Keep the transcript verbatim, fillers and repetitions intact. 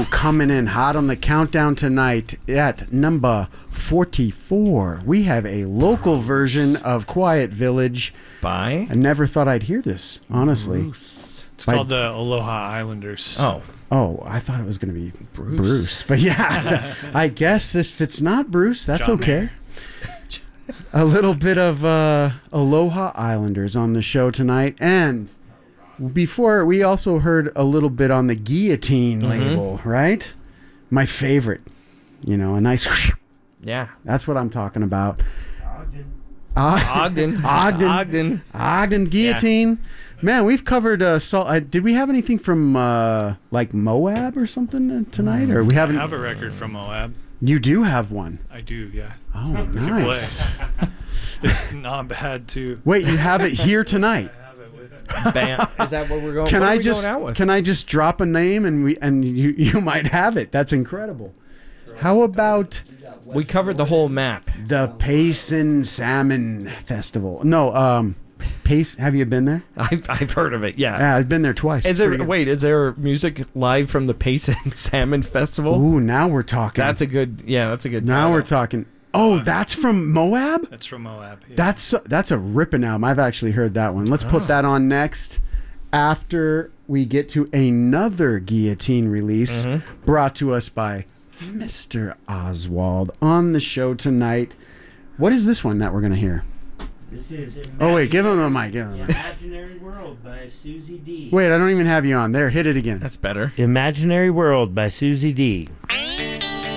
coming in hot on the countdown tonight at number forty-four. We have a local version of Quiet Village. By? I never thought I'd hear this, honestly. Bruce. It's By, called the Aloha Islanders. Oh. Oh, I thought it was going to be Bruce. Bruce. But yeah, I guess if it's not Bruce, that's John okay. Mayer. A little bit of uh, Aloha Islanders on the show tonight. And before, we also heard a little bit on the Guillotine Mm-hmm. label, right? My favorite. You know, a nice... Yeah. That's what I'm talking about. Ogden. Ogden. Ogden. Ogden. Ogden Guillotine. Man, we've covered... Uh, so, uh, did we have anything from, uh, like, Moab or something tonight? Or we I haven't... have a record from Moab. You do have one. I do, yeah. Oh, We can nice. play. It's not bad, too. Wait, you have it here tonight. I have it with me. Bam. Is that what we're going? Can what are I we just going out with? can I just drop a name and we and you you might have it? That's incredible. How about We covered the whole map. the Payson Salmon Festival? No, um, Pace. Have you been there? I've I've heard of it. Yeah. Yeah, I've been there twice. Is It's there pretty good. wait? Is there music live from the Payson Salmon Festival? Ooh, now we're talking. That's a good. Yeah, that's a good. now title. we're talking. Oh, that's from Moab. That's from Moab. Yeah. That's that's a ripping album. I've actually heard that one. Let's put that on next after we get to another Guillotine release brought to us by Mister Oswald on the show tonight. What is this one that we're going to hear? This is Oh, wait, give him the mic. Give him the mic. Imaginary World by Susie D. Wait, I don't even have you on. There, hit it again. That's better. Imaginary World by Susie D.